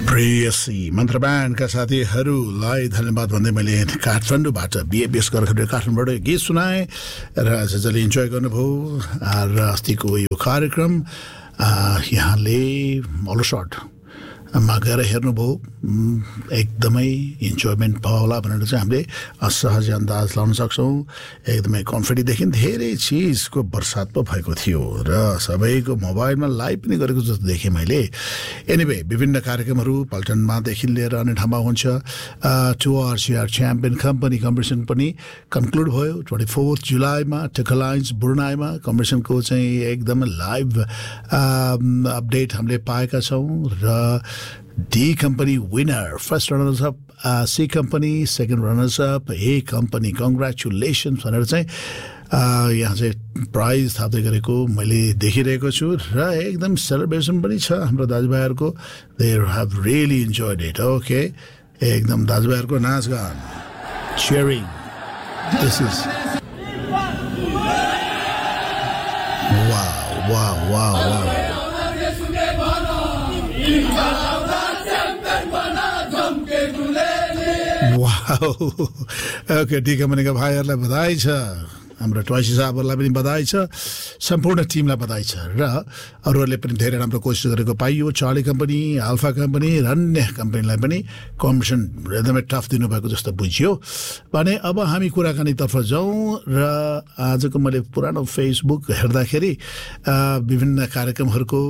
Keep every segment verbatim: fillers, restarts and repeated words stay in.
प्रेयसी मन्त्रब्यान्डका साथीहरूलाई धन्यवाद भन्दै मैले काठमाडौँबाट बिएबिएस गरेर काठमाडौँबाट गीत सुनाएँ र जसले इन्जोय गर्नुभयो र अस्तिको यो कार्यक्रम यहाँले अलसटमा गएर हेर्नुभयो एकदमै इन्जोयमेन्ट भयो होला भनेर चाहिँ हामीले सहज अन्दाज लाउन सक्छौँ। एकदमै कन्फिडेन्टदेखि धेरै चिजको बर्सात पो भएको थियो र सबैको मोबाइलमा लाइभ पनि गरेको जस्तो देखेँ मैले। एनिवे विभिन्न कार्यक्रमहरू पल्टनमादेखि लिएर अन्य ठाउँमा हुन्छ। Two hours chair champion company competition पनि कन्क्लुड भयो ट्वेन्टी फोर्थ जुलाईमा टेकलाइन्स बुर्नाईमा। कम्पिटिसनको चाहिँ एकदमै लाइभ अपडेट हामीले पाएका छौँ र D company winner, first runners up C company, second runners up ए कंपनी, कङ्ग्रेचुलेसन्स भनेर चाहिँ यहाँ चाहिँ प्राइज थाप्दै गरेको मैले देखिरहेको छु र एकदम सेलिब्रेसन पनि छ हाम्रो दाजुभाइहरूको। They have really enjoyed it. Okay, एकदम दाजुभाइहरूको नाचगान sharing this is wow wow wow wow. Okay, D कम्पनीका भाइहरूलाई बधाई छ, हाम्रो ट्वाइसी साहबहरूलाई पनि बधाई छ, सम्पूर्ण टिमलाई बधाई छ र अरूहरूले पनि धेरै राम्रो कोसिस गरेको पाइयो। चार्ली कम्पनी, अल्फा कम्पनी र अन्य कम्पनीलाई पनि कम्पिटिसन एकदमै टफ दिनुभएको जस्तो बुझियो भने अब हामी कुराकानीतर्फ जाउँ। र आजको मैले पुरानो फेसबुक हेर्दाखेरि विभिन्न कार्यक्रमहरूको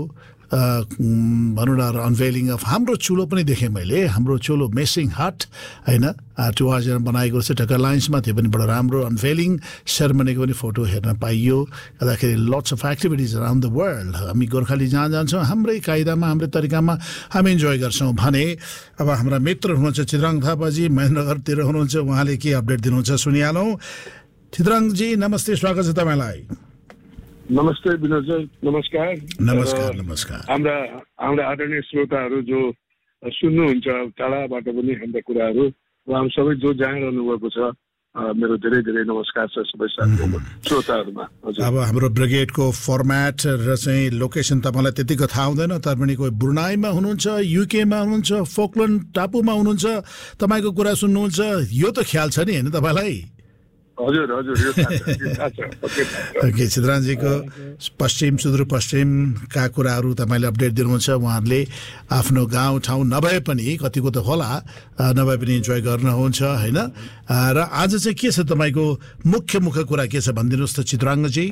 भनौँ न अनभेलिङ अफ हाम्रो चुलो पनि देखेँ मैले। हाम्रो चुलो मेसिङ हट होइन टु आवर्सजना बनाएको छ टक्कर लाइन्समा, त्यो पनि बडो राम्रो अनभेलिङ सेरेमनीको पनि फोटो हेर्न पाइयो। गर्दाखेरि lots of activities around the world. हामी गोर्खाली जहाँ जान्छौँ हाम्रै कायदामा हाम्रै तरिकामा हामी इन्जोय गर्छौँ भने अब हाम्रा मित्र हुनुहुन्छ चित्राङ थापाजी महेन्द्रनगरतिर हुनुहुन्छ, उहाँले के अपडेट दिनुहुन्छ सुनिहालौँ। चित्राङजी नमस्ते, स्वागत छ तपाईँलाई। नमस्ते विनोदजी, नमस्कार नमस्कार नमस्कार। हाम्रा हाम्रा आदरणीय श्रोताहरू जो सुन्नुहुन्छ टाढाबाट पनि हाम्रा कुराहरू, उहाँ सबै जो जहाँ रहनु भएको छ, मेरो धेरै धेरै नमस्कार छ सबै श्रोताहरूमा। अब हाम्रो ब्रिगेडको फर्मेट र चाहिँ लोकेसन तपाईँलाई त्यतिको थाहा हुँदैन, तर पनि कोही ब्रुनाईमा हुनुहुन्छ, युकेमा हुनुहुन्छ, फोकल्यान्ड टापुमा हुनुहुन्छ, तपाईँको कुरा सुन्नुहुन्छ, यो त ख्याल छ नि होइन तपाईँलाई? हजुर हजुर, यो थाहा छ। ओके, चित्राङजीको पश्चिम सुदूरपश्चिमका कुराहरू तपाईँले अपडेट दिनुहुन्छ। उहाँहरूले आफ्नो गाउँ ठाउँ नभए पनि कतिको त होला नभए पनि इन्जोय गर्नुहुन्छ होइन। र आज चाहिँ के छ तपाईँको मुख्य मुख्य कुरा के छ भनिदिनुहोस् त चित्राङजी।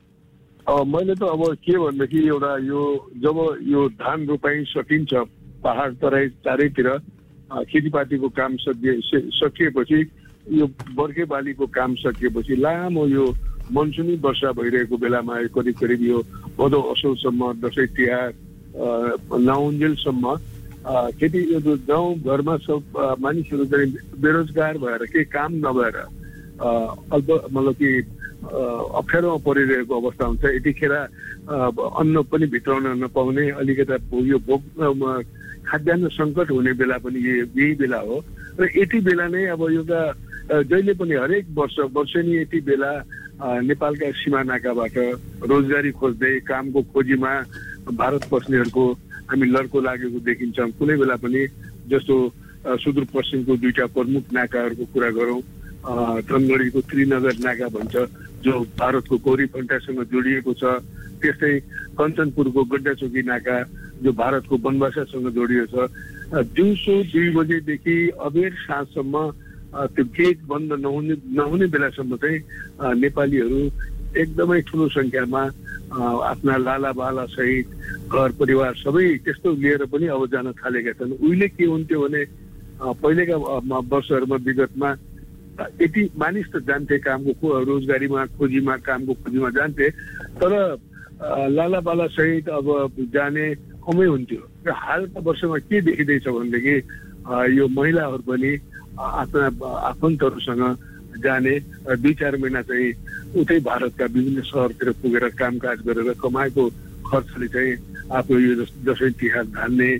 मैले त अब के भनेदेखि एउटा यो जब यो धान रोपाइ सकिन्छ पहाड तराई चारैतिर खेतीपातीको काम सकिएपछि, यो बर्खे बालीको काम सकिएपछि लामो यो मनसुनी वर्षा भइरहेको बेलामा करिब करिब यो भदौ असौसम्म दसैँ तिहार नआउन्जेलसम्म खेती यो गाउँ घरमा सब मानिसहरू चाहिँ बेरोजगार भएर केही काम नभएर अल्प मतलब कि अप्ठ्यारोमा परिरहेको अवस्था हुन्छ। यतिखेर अन्न पनि भित्राउन नपाउने, अलिकता यो भोक खाद्यान्न सङ्कट हुने बेला पनि यही बेला हो। र यति बेला नै अब एउटा जहिले पनि हरेक वर्ष वर्षेनी यति बेला नेपालका सिमानाकाबाट रोजगारी खोज्दै कामको खोजीमा भारत पस्नेहरूको हामी लड्को लागेको देखिन्छौँ। कुनै बेला पनि जस्तो सुदूरपश्चिमको दुईटा प्रमुख नाकाहरूको कुरा गरौँ, धनगढीको त्रिनगर नाका भन्छ जो भारतको गौरी फन्टासँग जोडिएको छ, त्यस्तै कञ्चनपुरको गड्डाचोकी नाका जो भारतको बनबासासँग जोडिएको छ। दिउँसो दुई बजेदेखि अबेर साँझसम्म त्यो गेट बन्द नहुने नहुने बेलासम्म चाहिँ नेपालीहरू एकदमै ठुलो सङ्ख्यामा आफ्ना लाला बाला सहित घर परिवार सबै त्यस्तो लिएर पनि अब जान थालेका छन्। उहिले के हुन्थ्यो भने पहिलेका वर्षहरूमा विगतमा यति मानिस त जान्थे कामको रोजगारीमा खोजीमा कामको खोजीमा जान्थे, तर लाला बाला सहित अब जाने कमै हुन्थ्यो। र हालका वर्षमा के देखिँदैछ भनेदेखि यो महिलाहरू पनि आफ्ना आफन्तहरूसँग जाने दुई चार महिना चाहिँ उतै भारतका विभिन्न सहरतिर पुगेर कामकाज गरेर कमाएको खर्चले चाहिँ आफ्नो यो दसैँ तिहार धान्ने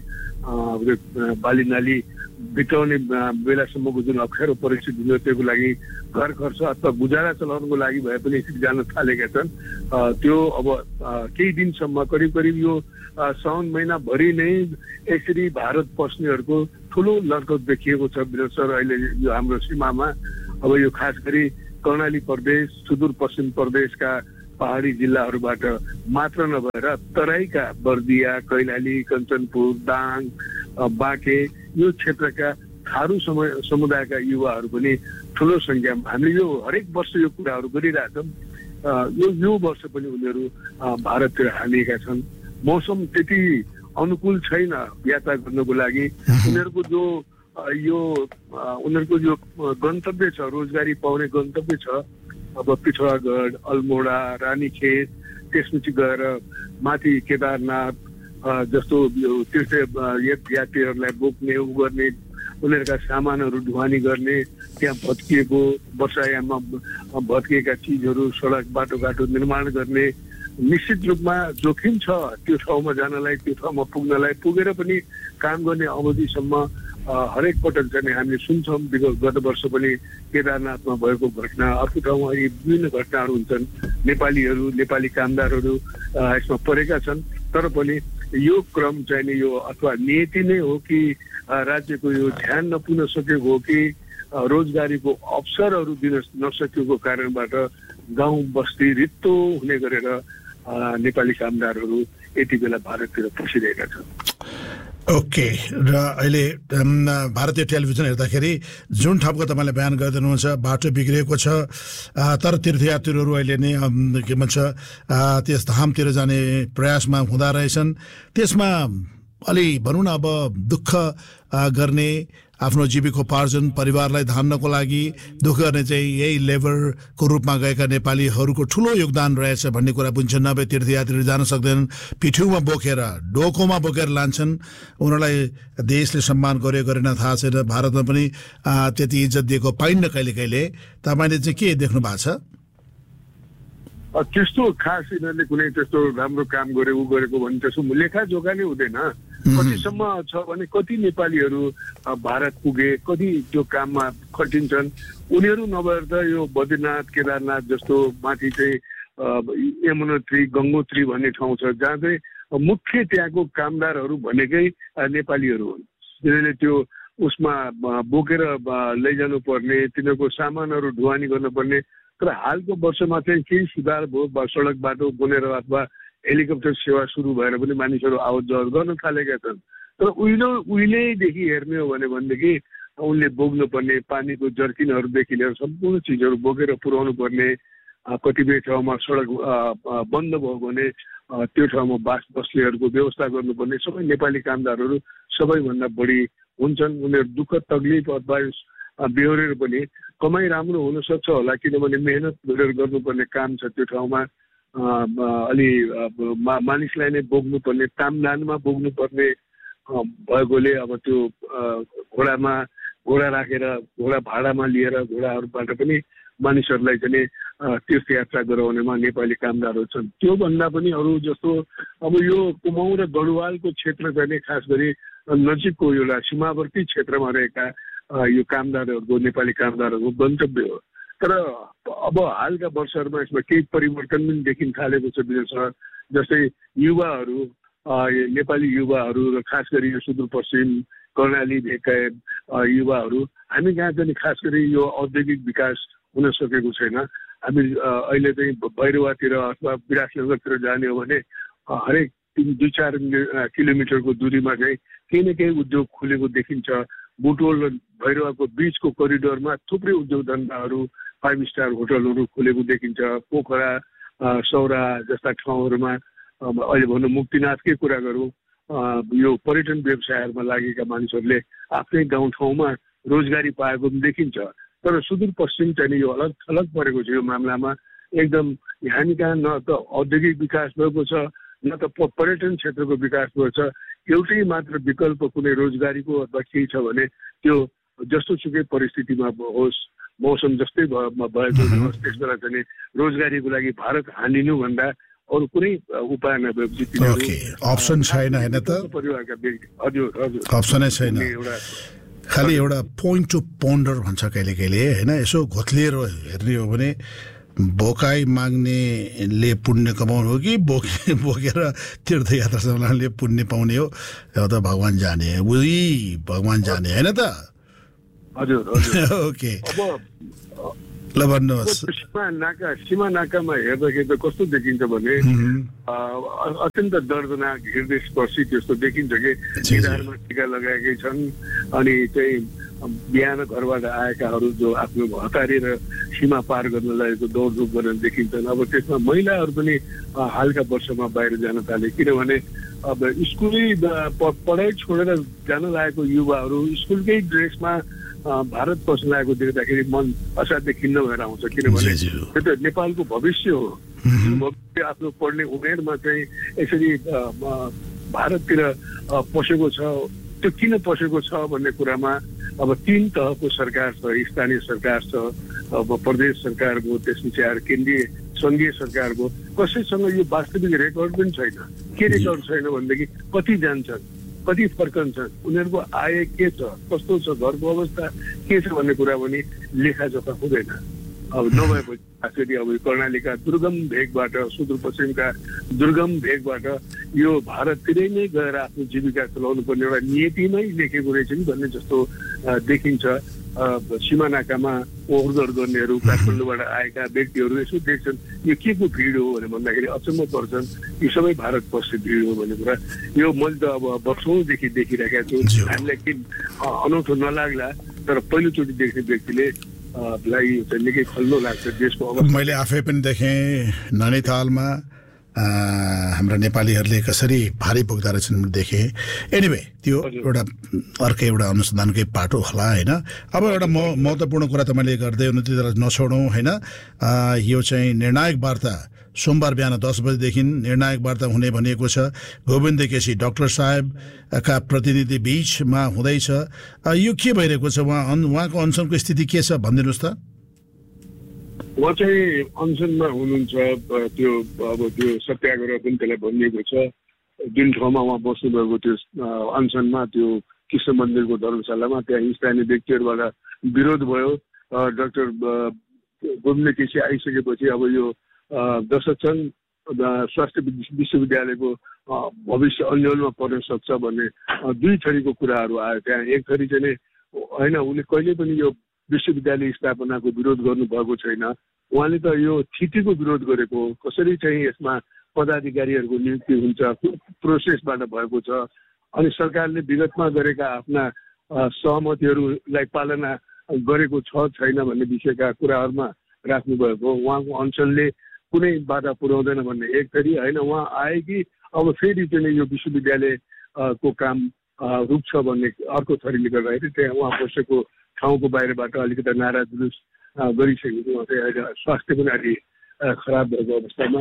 बाली नाली बिताउने बेलासम्मको जुन अप्ठ्यारो परिस्थिति हुन्छ त्यसको लागि घर खर्च अथवा गुजारा चलाउनको लागि भए पनि यसरी जान थालेका छन्। त्यो अब केही दिनसम्म करिब करिब यो साउन महिनाभरि नै यसरी भारत पस्नेहरूको ठुलो लड्कत देखिएको छ विनोद सर अहिले यो हाम्रो सीमामा। अब यो खास गरी कर्णाली प्रदेश सुदूरपश्चिम प्रदेशका पहाडी जिल्लाहरूबाट मात्र नभएर तराईका बर्दिया कैलाली कञ्चनपुर दाङ बाँके यो क्षेत्रका थारू समुदायका युवाहरू पनि ठुलो सङ्ख्यामा हामीले यो हरेक वर्ष यो कुराहरू गरिरहेछौँ। यो यो वर्ष पनि उनीहरू भारततिर हालिएका छन्। मौसम त्यति अनुकूल छैन यात्रा गर्नको लागि। उनीहरूको जो यो उनीहरूको जो गन्तव्य छ रोजगारी पाउने गन्तव्य छ अब पिछवागढ अल्मोडा रानीखेत त्यसपछि गएर माथि केदारनाथ जस्तो तीर्थ यात्रीहरूलाई बोक्ने उ गर्ने उनीहरूका सामानहरू ढुवानी गर्ने त्यहाँ भत्किएको वर्षायाममा भत्किएका चिजहरू सडक बाटोघाटो निर्माण गर्ने निश्चित रूपमा जोखिम छ त्यो ठाउँमा जानलाई त्यो ठाउँमा पुग्नलाई पुगेर पनि काम गर्ने अवधिसम्म हरेक पटक चाहिँ हामीले सुन्छौँ। विगत गत वर्ष पनि केदारनाथमा भएको घटना अर्को ठाउँमा यी विभिन्न घटनाहरू हुन्छन्। नेपालीहरू नेपाली कामदारहरू यसमा परेका छन्। तर पनि यो क्रम चाहिँ नि यो अथवा नियति नै हो कि राज्यको यो ध्यान नपुग्न सकेको हो कि रोजगारीको अवसरहरू दिन नसकेको कारणबाट गाउँ बस्ती रित्तो हुने गरेर नेपाली कामदारहरू यति बेला भारततिर पसिरहेका छन्। ओके र अहिले भारतीय टेलिभिजन हेर्दाखेरि जुन ठाउँको तपाईँले बयान गरिदिनुहुन्छ बाटो बिग्रिएको छ तर तीर्थयात्रीहरू अहिले नै के भन्छ त्यस धामतिर जाने प्रयासमा हुँदा रहेछन्। त्यसमा अलि भनौँ न अब दुःख गर्ने आफ्नो जीविकोपार्जन परिवारलाई धान्नको लागि दुःख गर्ने चाहिँ यही लेबरको रूपमा गएका नेपालीहरूको ठुलो योगदान रहेछ भन्ने कुरा बुझ्छन्। नभए तीर्थयात्रीहरू जान सक्दैनन् पिठ्युमा बोकेर डोकोमा बोकेर लान्छन्। उनीहरूलाई देशले सम्मान गर्यो गरेन थाहा छैन। भारतमा पनि त्यति इज्जत दिएको पाइन्न कहिले कहिले। तपाईँले चाहिँ के देख्नु भएको छ? त्यस्तो खास यिनीहरूले कुनै त्यस्तो राम्रो काम गरे ऊ गरेको भने त्यसको लेखाजोखा नै हुँदैन। कतिसम्म छ भने कति नेपालीहरू भारत पुगे कति त्यो काममा खटिन्छन् उनीहरू नभएर त यो बद्रीनाथ केदारनाथ जस्तो माथि चाहिँ यमुनोत्री गङ्गोत्री भन्ने ठाउँ छ जहाँ चाहिँ मुख्य त्यहाँको कामदारहरू भनेकै नेपालीहरू हुन्। तिनीहरूले त्यो उसमा बोकेर लैजानु पर्ने तिनीहरूको सामानहरू ढुवानी गर्नुपर्ने। तर हालको वर्षमा चाहिँ केही सुधार भयो सडक बाटो बनेर अथवा हेलिकप्टर सेवा सुरु भएर पनि मानिसहरू आवत जावत गर्न थालेका छन्। तर उहिले उहिलेदेखि हेर्ने हो भने भनेदेखि उनले बोक्नुपर्ने पानीको जर्किनहरूदेखि लिएर सम्पूर्ण चिजहरू बोकेर पुर्याउनु पर्ने। कतिपय ठाउँमा सडक बन्द भयो भने त्यो ठाउँमा बास बस्नेहरूको व्यवस्था गर्नुपर्ने सबै नेपाली कामदारहरू सबैभन्दा बढी हुन्छन्। उनीहरू दुःख तकलिफ अथवा बेहोरेर पनि कमाइ राम्रो हुनसक्छ होला किनभने मेहनत गरेर गर्नुपर्ने काम छ त्यो ठाउँमा। अलि मानिसलाई नै बोक्नुपर्ने तामदानमा बोक्नुपर्ने भएकोले अब त्यो घोडामा घोडा राखेर घोडा भाडामा लिएर घोडाहरूबाट पनि मानिसहरूलाई चाहिँ तीर्थयात्रा गराउनेमा नेपाली कामदारहरू छन्। त्योभन्दा पनि अरू जस्तो अब यो कुमाउँ र गढवालको क्षेत्र चाहिँ खास गरी नजिकको एउटा सीमावर्ती क्षेत्रमा रहेका यो कामदारहरूको नेपाली कामदारहरूको गन्तव्य हो। तर अब हालका वर्षहरूमा यसमा केही परिवर्तन पनि देखिन थालेको छ विशेष जस्तै युवाहरू नेपाली युवाहरू र खास गरी यो सुदूरपश्चिम कर्णाली भेगका युवाहरू हामी कहाँ चाहिँ खास गरी यो औद्योगिक विकास हुन सकेको छैन। हामी अहिले चाहिँ भैरवातिर अथवा विराटनगरतिर जाने हो भने हरेक तिन दुई चार किलोमिटरको दूरीमा चाहिँ केही न केही उद्योग खुलेको देखिन्छ। बुटोल र भैरवाको बिचको करिडोरमा थुप्रै उद्योग धन्दाहरू फाइभ स्टार होटलहरू खुलेको देखिन्छ। पोखरा सौरा जस्ता ठाउँहरूमा अहिले भनौँ मुक्तिनाथकै कुरा गरौँ यो पर्यटन व्यवसायहरूमा लागेका मानिसहरूले आफ्नै गाउँठाउँमा रोजगारी पाएको पनि देखिन्छ। तर सुदूरपश्चिम चाहिँ यो अलग अलग परेको छ यो मामलामा। एकदम हामी कहाँ न त औद्योगिक विकास भएको छ न त पर्यटन क्षेत्रको विकास भएको छ। एउटै मात्र विकल्प कुनै रोजगारीको अथवा केही छ भने त्यो जस्तो सुकै परिस्थितिमा होस् मौसम जस्तै भएको होस् त्यस बेला चाहिँ रोजगारीको लागि भारत हालिनुभन्दा अरू कुनै उपाय नभएपछि ओके अप्सन छैन हैन त परिवारका व्यक्ति हजुर हजुर अप्सनै छैन खालि एउटा पोइन्ट टु पोन्डर भन्छ कहिले कहिले हैन यसो घोत्लिएर हेर्ने हो भने बोकाई माग्नेले पुण्य कमाउनु हो कि बोके बोकेर तीर्थयात्रा चलाउनेले पुण्य पाउने हो यो त भगवान जाने उही भगवान जाने हैन त हजुर हजुर ओके अब ल भन्नुहोस् सीमा नाका सीमा नाकामा हेर्दाखेरि त कस्तो देखिन्छ भने अत्यन्त दर्दनाक हृदयस्पर्शी त्यस्तो देखिन्छ कि निधारमा टिका लगाएकै छन् अनि चाहिँ बिहान घरबाट आएकाहरू जो आफ्नो हतारेर सीमा पार गर्न लागेको दौडधुप गरेर देखिन्छन् अब त्यसमा महिलाहरू पनि हालका वर्षमा बाहिर जान थाले किनभने अब स्कुलै पढाइ छोडेर जान लागेको युवाहरू स्कुलकै ड्रेसमा भारत पस्न लागेको देख्दाखेरि मन असाध्यै खिन्न भएर आउँछ किनभने त्यो त नेपालको भविष्य हो भविष्य आफ्नो पढ्ने उमेरमा चाहिँ यसरी भारततिर पसेको छ त्यो किन पसेको छ भन्ने कुरामा अब तीन तहको सरकार छ स्थानीय सरकार छ अब प्रदेश सरकार भयो त्यसपछि आएर केन्द्रीय सङ्घीय सरकार भयो कसैसँग यो वास्तविक रेकर्ड पनि छैन के रेकर्ड छैन भनेदेखि कति जान्छन् कति फर्कन्छन् उनीहरूको आय के छ कस्तो छ घरको अवस्था के छ भन्ने कुरा पनि लेखाजोखा हुँदैन अब नभएपछि फेरि अब कर्णालीका दुर्गम भेगबाट सुदूरपश्चिमका दुर्गम भेगबाट यो भारततिरै नै गएर आफ्नो जीविका चलाउनु पर्ने एउटा नियतिमै लेखेको रहेछ नि भन्ने जस्तो देखिन्छ सीमा नाकामा ओहोरदोहोर गर्नेहरू काठमाडौँबाट आएका व्यक्तिहरू यसो देख्छन् यो के को भिड हो भनेर भन्दाखेरि अचम्म पर्छन् यो सबै भारत पस्ने भिड हो भन्ने कुरा यो मैले त अब वर्षौँदेखि देखिरहेको छु हामीलाई के अनौठो नलाग्ला तर पहिलोचोटि देख्ने व्यक्तिले लाई चाहिँ निकै खल्लो लाग्छ देशको अवस्था मैले आफै पनि देखेँ नैनीतालमा हाम्रा नेपालीहरूले कसरी भारी बोक्दा रहेछन् देखेँ एनिवे त्यो एउटा अर्कै एउटा अनुसन्धानकै पाटो होला होइन अब एउटा म महत्त्वपूर्ण कुरा त मैले गर्दै हुनु त्यो नछोडौँ होइन यो चाहिँ निर्णायक वार्ता सोमबार बिहान दस बजेदेखि निर्णायक वार्ता हुने भनिएको छ गोविन्द केसी डाक्टर साहेबका प्रतिनिधि बीचमा हुँदैछ यो के भइरहेको छ उहाँ उहाँको अनसनको स्थिति के छ भनिदिनुहोस् त उहाँ चाहिँ अनसनमा हुनुहुन्छ त्यो अब त्यो सत्याग्रह पनि त्यसलाई भनिएको छ जुन ठाउँमा उहाँ बस्नुभएको त्यो अनसनमा त्यो कृष्ण मन्दिरको धर्मशालामा त्यहाँ स्थानीय व्यक्तिहरूबाट विरोध भयो डाक्टर गोविन्द केसी आइसकेपछि अब यो दशचन स्वास्थ्य विश्वविद्यालयको भविष्य अन्यलमा पर्न सक्छ भन्ने दुई थरीको कुराहरू आयो त्यहाँ एक थरी चाहिँ होइन उसले कहिले पनि यो विश्वविद्यालय स्थापनाको विरोध गर्नुभएको छैन उहाँले त यो थितिको विरोध गरेको कसरी चाहिँ यसमा पदाधिकारीहरूको नियुक्ति हुन्छ प्रोसेसबाट भएको छ अनि सरकारले विगतमा गरेका आफ्ना सहमतिहरूलाई पालना गरेको छ छैन भन्ने विषयका कुराहरूमा राख्नुभएको उहाँको अञ्चलले कुनै बाधा पुर्याउँदैन भन्ने एक थरी होइन उहाँ आए कि अब फेरि चाहिँ यो विश्वविद्यालय को काम रुक्छ भन्ने अर्को थरीले गर्दाखेरि त्यहाँ उहाँ बसेको ठाउँको बाहिरबाट अलिकति नारा जुलुस गरिसकेको उहाँ चाहिँ अहिले स्वास्थ्य पनि अलि खराब भएको अवस्थामा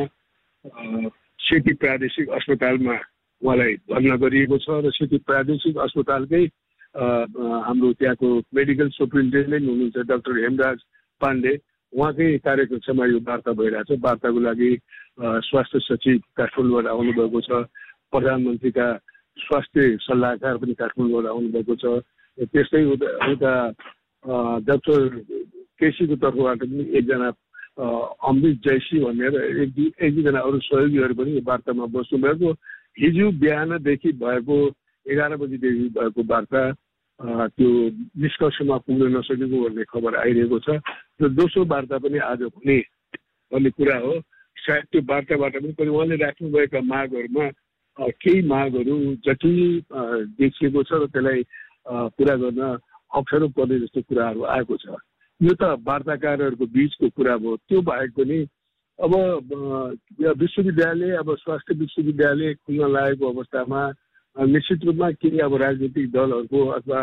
सेती प्रादेशिक अस्पतालमा उहाँलाई भर्ना गरिएको छ र सेती प्रादेशिक अस्पतालकै हाम्रो त्यहाँको मेडिकल सुप्रिन्टेन्डेन्ट हुनुहुन्छ डाक्टर हेमराज पाण्डे उहाँकै कार्यकक्षमा यो वार्ता भइरहेछ वार्ताको लागि स्वास्थ्य सचिव काठमाडौँबाट आउनुभएको छ प्रधानमन्त्रीका स्वास्थ्य सल्लाहकार पनि काठमाडौँबाट आउनुभएको छ त्यस्तै उता उता डाक्टर केसीको तर्फबाट पनि एकजना अमृत जयसी भनेर एक दुई एक दुईजना अरू सहयोगीहरू पनि यो वार्तामा बस्नुभएको हिजो बिहानदेखि भएको एघार बजीदेखि भएको वार्ता त्यो निष्कर्षमा पुग्न नसकेको भन्ने खबर आइरहेको छ र दोस्रो वार्ता पनि आज हुने भन्ने कुरा हो सायद त्यो वार्ताबाट पनि पनि उहाँले राख्नुभएका मागहरूमा केही मागहरू जटिल देखिएको छ र त्यसलाई पुरा गर्न अप्ठ्यारो पर्ने जस्तो कुराहरू आएको छ यो त वार्ताकारहरूको बिचको कुरा भयो त्यो बाहेक पनि अब विश्वविद्यालय अब स्वास्थ्य विश्वविद्यालय खुल्न लागेको अवस्थामा निश्चित रूपमा केही अब राजनीतिक दलहरूको अथवा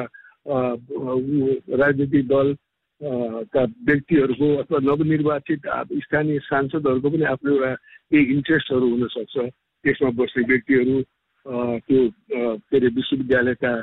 राजनीतिक दल का व्यक्तिहरूको अथवा नवनिर्वाचित स्थानीय सांसदहरूको पनि आफ्नो एउटा केही इन्ट्रेस्टहरू हुनसक्छ त्यसमा बस्ने व्यक्तिहरू त्यो के अरे विश्वविद्यालयका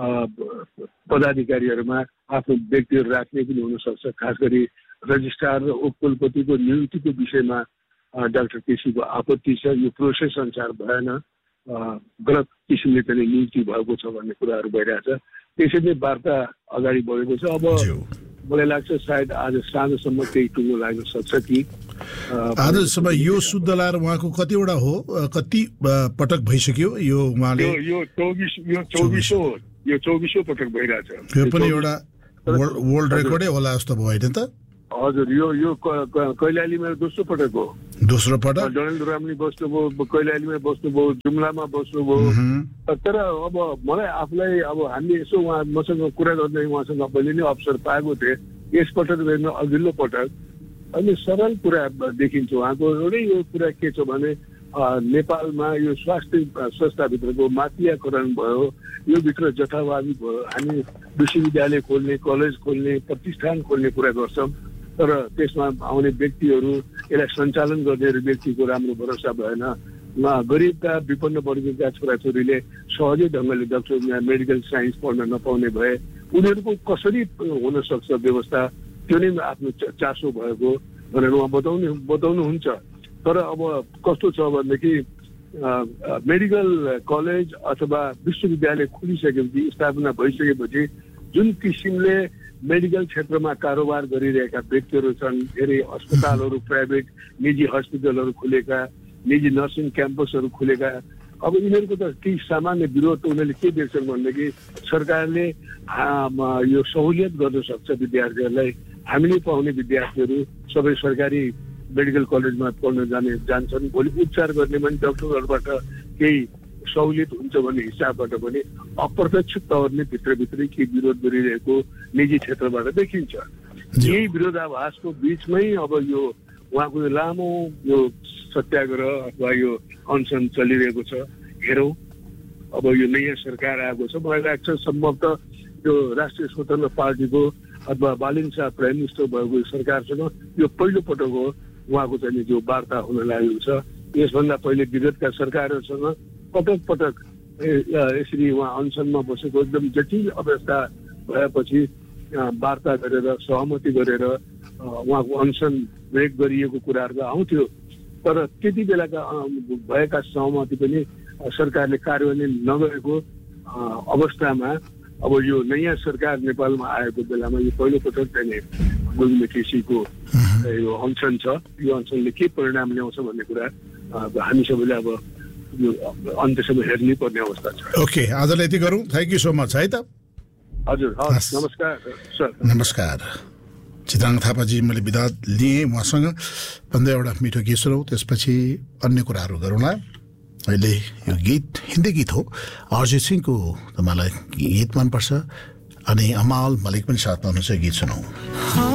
पदाधिकारीहरूमा आफ्नो व्यक्तिहरू राख्ने पनि हुनसक्छ खास गरी रजिस्ट्रार र उपकुलपतिको नियुक्तिको विषयमा डाक्टर केसीको आपत्ति छ, यो प्रोसेस अनुसार भएन, गलत किसिमले पनि नियुक्ति भएको छ भन्ने कुराहरू भइरहेछ। त्यसैले वार्ता अगाडि बढेको छ। अब मलाई लाग्छ सायद आज साँझसम्म केही टुङ्गो लाग्न सक्छ कि आजसम्म यो शुद्ध लाएर उहाँको कतिवटा हो, कति पटक भइसक्यो यो उहाँले? यो चौबिस यो चौबिसौँ यो चौबिसौँ पटक भइरहेछ। यो पनि एउटा वर्ल्ड रेकर्डै होला जस्तो भयो होइन त? हजुर, यो यो कैलालीमा दोस्रो पटक हो। दोस्रो पटक डडेलधुरामा बस्नुभयो, कैलालीमा बस्नुभयो, जुम्लामा बस्नुभयो। तर अब मलाई आफूलाई अब हामीले यसो उहाँ मसँग कुरा गर्दै उहाँसँग मैले नै अवसर पाएको थिएँ यसपटक हेर्न अघिल्लो पटक। अनि सरल कुरा देखिन्छ उहाँको। एउटै यो कुरा के छ भने नेपालमा यो स्वास्थ्य संस्थाभित्रको माफियाकरण भयो, यो भित्र जथाभावी भयो। हामी विश्वविद्यालय खोल्ने, कलेज खोल्ने, प्रतिष्ठान खोल्ने कुरा गर्छौँ, तर त्यसमा आउने व्यक्तिहरू, यसलाई सञ्चालन गर्ने व्यक्तिको राम्रो भरोसा भएन। गरिबका विपन्न वर्गका छोराछोरीले सहजै ढङ्गले डक्टर मेडिकल साइन्स पढ्न नपाउने भए उनीहरूको कसरी हुन सक्छ व्यवस्था, त्यो नै आफ्नो चासो भएको भनेर उहाँ बताउनु बताउनुहुन्छ। तर अब कस्तो छ भनेदेखि मेडिकल कलेज अथवा विश्वविद्यालय खोलिसकेपछि, स्थापना भइसकेपछि जुन किसिमले मेडिकल क्षेत्रमा कारोबार गरिरहेका व्यक्तिहरू छन्, धेरै अस्पतालहरू, प्राइभेट निजी हस्पिटलहरू खुलेका, निजी नर्सिङ क्याम्पसहरू खुलेका, अब यिनीहरूको त केही सामान्य विरोध त उनीहरूले के देख्छन् भनेदेखि सरकारले यो सहुलियत गर्न सक्छ विद्यार्थीहरूलाई। हामीले पाउने विद्यार्थीहरू सबै सरकारी मेडिकल कलेजमा पढ्न जाने जान्छन्, भोलि उपचार गर्ने पनि डक्टरहरूबाट केही सहुलियत हुन्छ भन्ने हिसाबबाट पनि अप्रत्यक्ष तौरले भित्रभित्रै के विरोध गरिरहेको निजी क्षेत्रबाट देखिन्छ। यही विरोधाभासको बिचमै अब यो उहाँको यो लामो यो सत्याग्रह अथवा यो अनसन चलिरहेको छ। हेरौँ अब यो नयाँ सरकार आएको छ, मलाई लाग्छ सम्भवतः यो राष्ट्रिय स्वतन्त्र पार्टीको अथवा बालिन शाह प्राइम मिनिस्टर भएको सरकारसँग यो पहिलो पटक हो उहाँको चाहिँ जो वार्ता हुन लागेको छ। यसभन्दा पहिले विगतका सरकारहरूसँग पटक पटक यसरी उहाँ अनसनमा बसेको एकदम जटिल अवस्था भएपछि वार्ता गरेर सहमति गरेर उहाँको अनसन ब्रेक गरिएको कुराहरू आउँथ्यो। तर त्यति बेलाका भएका सहमति पनि सरकारले कार्यान्वयन नगरेको अवस्थामा अब यो नयाँ सरकार नेपालमा आएको बेलामा यो पहिलो पटक चाहिँ गोविन्द केसीको यो अनसन छ। यो अनसनले के परिणाम ल्याउँछ भन्ने कुरा हामी सबैले अब यो अन्त्यसम्म हेर्नै पर्ने अवस्था छ। ओके, आजलाई यति गरौँ। थ्याङ्क यू सो मच है त। हजुर, नमस्कार सर। नमस्कार। चित्राङ थापाजी मैले विदा लिएँ उहाँसँग। पन्ध्र एउटा मिठो गीत सुनौँ, त्यसपछि अन्य कुराहरू गरौँला। अहिले यो गीत हिन्दी गीत हो, अरिजित सिंहको तपाईँलाई गीत मनपर्छ अनि अमाल मलिक पनि साथमा हुनुहुन्छ, गीत सुनौँ।